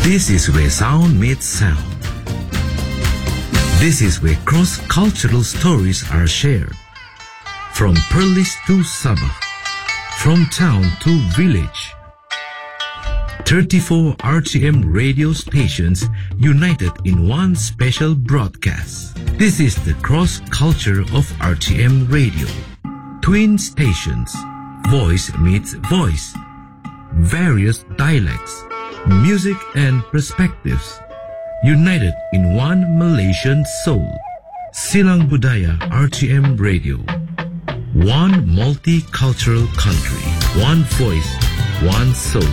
This is where sound meets sound. This is where cross-cultural stories are shared. From Perlis to Sabah, from town to village. 34 RTM radio stations united in one special broadcast. This is the cross-culture of RTM radio. Twin stations, voice meets voice. Various dialects, music and perspectives, united in one Malaysian soul. Silang Budaya RTM Radio. One multicultural country, one voice, one soul.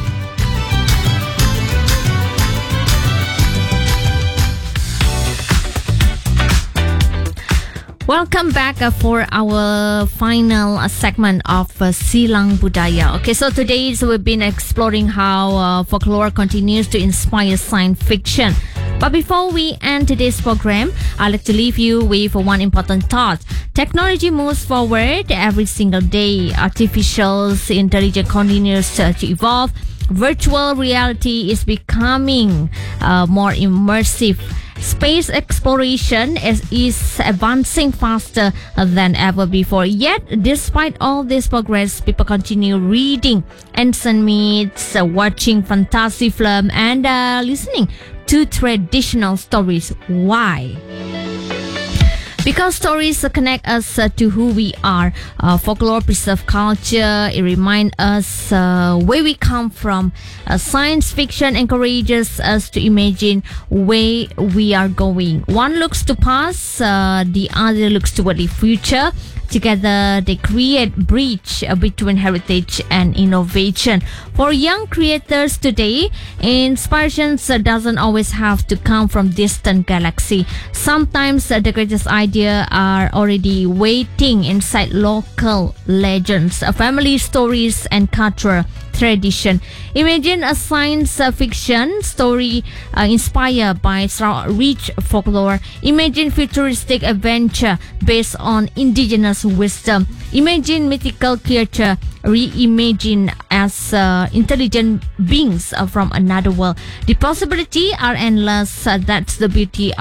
Welcome back for our final segment of Silang Budaya. Okay, so today we've been exploring how folklore continues to inspire science fiction. But before we end today's program, I'd like to leave you with one important thought. Technology moves forward every single day. Artificial intelligence continues to evolve. Virtual reality is becoming more immersive. Space exploration is advancing faster than ever before. Yet, despite all this progress, people continue reading ancient myths, watching fantasy films, and listening to traditional stories. Why? Because stories connect us to who we are. Folklore preserves culture. It reminds us where we come from. Science fiction encourages us to imagine where we are going. One looks to past, the other looks toward the future. Together, they create bridge between heritage and innovation. For young creators today, inspiration doesn't always have to come from distant galaxy. Sometimes the greatest ideas are already waiting inside local legends, family stories, and cultural tradition. Imagine a science fiction story inspired by rich folklore. Imagine futuristic adventure based on indigenous wisdom. Imagine mythical creature reimagined as intelligent beings from another world. The possibilities are endless. That's the beauty